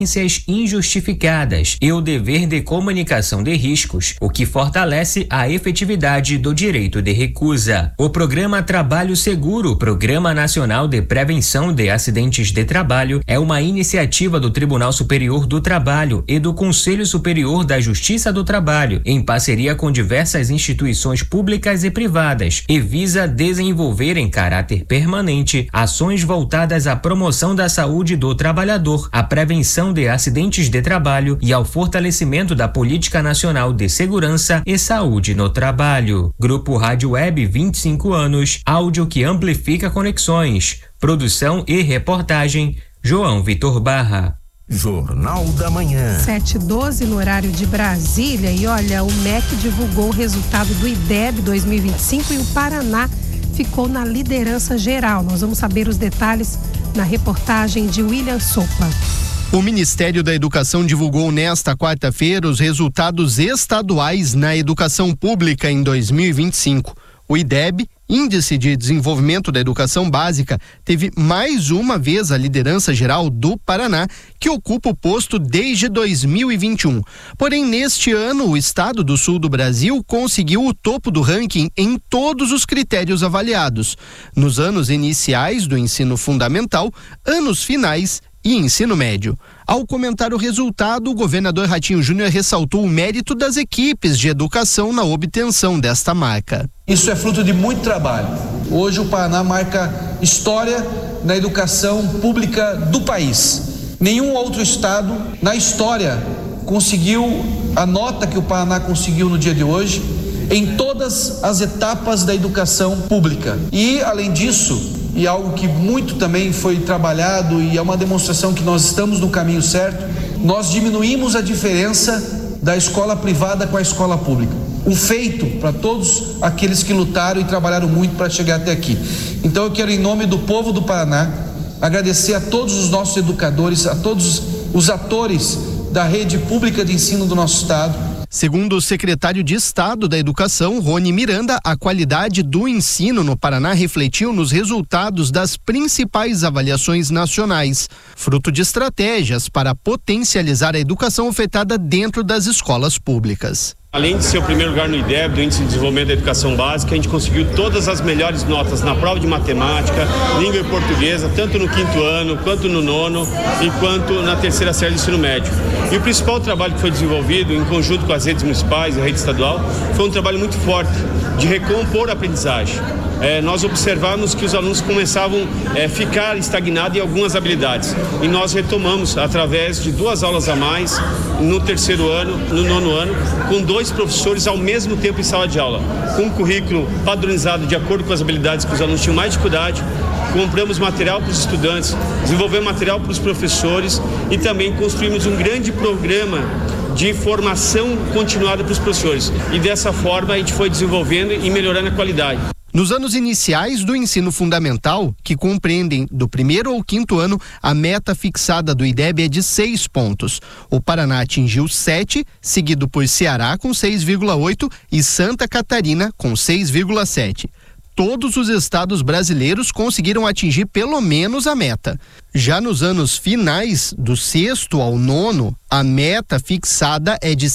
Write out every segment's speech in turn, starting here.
injustificadas e o dever de comunicação de riscos, o que fortalece a efetividade do direito de recusa. O Programa Trabalho Seguro, Programa Nacional de Prevenção de Acidentes de Trabalho, é uma iniciativa do Tribunal Superior do Trabalho e do Conselho Superior da Justiça do Trabalho, em parceria com diversas instituições públicas e privadas, e visa desenvolver em caráter permanente ações voltadas à promoção da saúde do trabalhador, à prevenção de acidentes de trabalho e ao fortalecimento da Política Nacional de Segurança e Saúde no Trabalho. Grupo Rádio Web 25 anos, áudio que amplifica conexões. Produção e reportagem, João Vitor Barra. Jornal da Manhã. 7h12 no horário de Brasília. E olha, o MEC divulgou o resultado do IDEB 2025 e o Paraná ficou na liderança geral. Nós vamos saber os detalhes na reportagem de William Sopa. O Ministério da Educação divulgou nesta quarta-feira os resultados estaduais na educação pública em 2025. O IDEB, Índice de Desenvolvimento da Educação Básica, teve mais uma vez a liderança geral do Paraná, que ocupa o posto desde 2021. Porém, neste ano, o estado do sul do Brasil conseguiu o topo do ranking em todos os critérios avaliados. Nos anos iniciais do ensino fundamental, anos finais e ensino médio. Ao comentar o resultado, o governador Ratinho Júnior ressaltou o mérito das equipes de educação na obtenção desta marca. Isso é fruto de muito trabalho. Hoje o Paraná marca história na educação pública do país. Nenhum outro estado na história conseguiu a nota que o Paraná conseguiu no dia de hoje em todas as etapas da educação pública. E, além disso, e algo que muito também foi trabalhado e é uma demonstração que nós estamos no caminho certo, nós diminuímos a diferença da escola privada com a escola pública. Um feito para todos aqueles que lutaram e trabalharam muito para chegar até aqui. Então eu quero, em nome do povo do Paraná, agradecer a todos os nossos educadores, a todos os atores da rede pública de ensino do nosso estado. Segundo o secretário de Estado da Educação, Rony Miranda, a qualidade do ensino no Paraná refletiu nos resultados das principais avaliações nacionais, fruto de estratégias para potencializar a educação ofertada dentro das escolas públicas. Além de ser o primeiro lugar no IDEB, do Índice de Desenvolvimento da Educação Básica, a gente conseguiu todas as melhores notas na prova de matemática, língua e portuguesa, tanto no 5º ano, quanto no 9º e quanto na 3ª série do ensino médio. E o principal trabalho que foi desenvolvido, em conjunto com as redes municipais e a rede estadual, foi um trabalho muito forte de recompor a aprendizagem. Nós observamos que os alunos começavam a ficar estagnados em algumas habilidades. E nós retomamos através de 2 aulas a mais no 3º ano, no 9º ano, com 2 professores ao mesmo tempo em sala de aula, com um currículo padronizado de acordo com as habilidades que os alunos tinham mais dificuldade. Compramos material para os estudantes, desenvolvemos material para os professores e também construímos um grande programa de formação continuada para os professores. E dessa forma a gente foi desenvolvendo e melhorando a qualidade. Nos anos iniciais do ensino fundamental, que compreendem do 1º ao 5º ano, a meta fixada do IDEB é de 6 pontos. O Paraná atingiu 7, seguido por Ceará com 6,8 e Santa Catarina com 6,7. Todos os estados brasileiros conseguiram atingir pelo menos a meta. Já nos anos finais, do 6º ao 9º, a meta fixada é de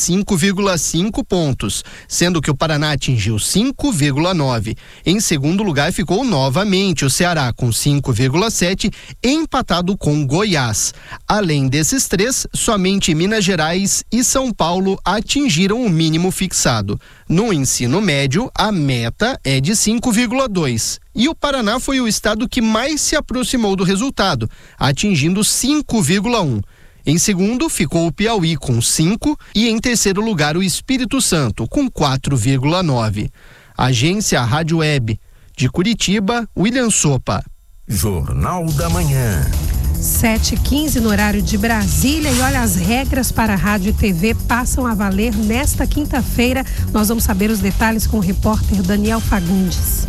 5,5 pontos, sendo que o Paraná atingiu 5,9. Em segundo lugar ficou novamente o Ceará com 5,7, empatado com Goiás. Além desses 3, somente Minas Gerais e São Paulo atingiram o mínimo fixado. No ensino médio, a meta é de 5,2. E o Paraná foi o estado que mais se aproximou do resultado, atingindo 5,1. Em segundo, ficou o Piauí com 5 e em terceiro lugar o Espírito Santo com 4,9. Agência Rádio Web. De Curitiba, William Sopa. Jornal da Manhã. 7h15 no horário de Brasília. E olha, as regras para a rádio e TV passam a valer nesta quinta-feira. Nós vamos saber os detalhes com o repórter Daniel Fagundes.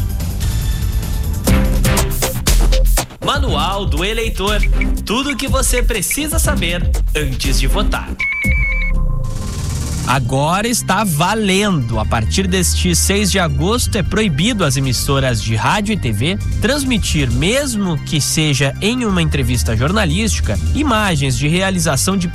Manual do Eleitor. Tudo o que você precisa saber antes de votar. agora está valendo. A partir deste 6 de agosto é proibido às emissoras de rádio e TV transmitir, mesmo que seja em uma entrevista jornalística, imagens de realização de